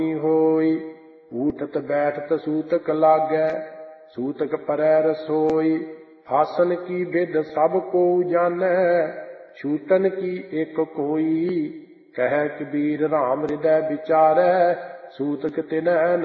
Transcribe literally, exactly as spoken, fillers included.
होई। ऊठत बैठत सूतक लागै, सूतक परै रसोई। आसन की विध सब को जानै, छूटन की एक कोई। कह कबीर राम हृदय विचारै, सूतक तिनੈ